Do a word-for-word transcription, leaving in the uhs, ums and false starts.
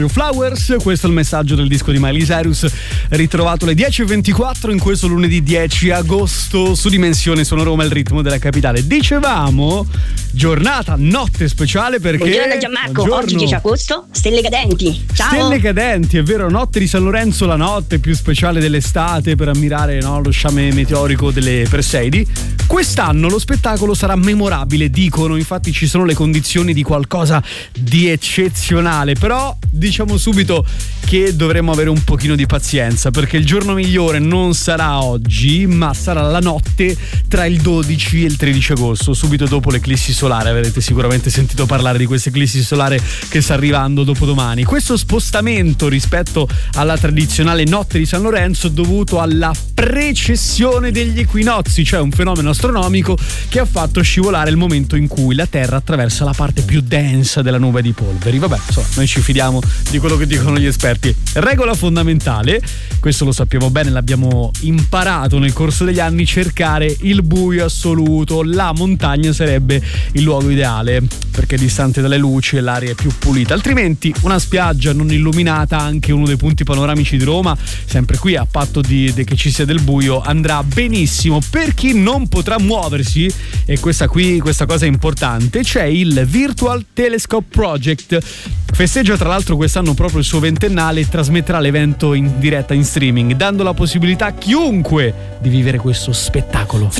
Flowers, questo è il messaggio del disco di Miley Cyrus, ritrovato alle dieci e ventiquattro in questo lunedì dieci agosto su Dimensione Sono Roma, il ritmo della capitale. Dicevamo giornata, notte speciale perché buongiorno Gianmarco, buongiorno. Oggi dieci agosto, stelle cadenti. Ciao. Stelle cadenti, è vero, notte di San Lorenzo, la notte più speciale dell'estate per ammirare, no, lo sciame meteorico delle Perseidi. Quest'anno lo spettacolo sarà memorabile, dicono, infatti ci sono le condizioni di qualcosa di eccezionale, però diciamo subito che dovremo avere un pochino di pazienza perché il giorno migliore non sarà oggi ma sarà la notte tra il dodici e il tredici agosto, subito dopo l'eclissi solare. Avrete sicuramente sentito parlare di questa eclissi solare che sta arrivando dopodomani. Questo spostamento rispetto alla tradizionale notte di San Lorenzo è dovuto alla precessione degli equinozi, cioè un fenomeno astronomico che ha fatto scivolare il momento in cui la Terra attraversa la parte più densa della nube di polveri. Vabbè, insomma, noi ci fidiamo di quello che dicono gli esperti. Regola fondamentale, questo lo sappiamo bene, l'abbiamo imparato nel corso degli anni: cercare il buio assoluto. La montagna sarebbe il luogo ideale perché è distante dalle luci e l'aria è più pulita, altrimenti una spiaggia non illuminata, anche uno dei punti panoramici di Roma, sempre qui a patto di, di che ci sia del buio, andrà benissimo. Per chi non potrà muoversi, e questa qui questa cosa è importante, c'è il Virtual Telescope Project. Festeggia tra l'altro quest'anno proprio il suo ventennale e trasmetterà l'evento in diretta in streaming, dando la possibilità a chiunque di vivere questo spettacolo.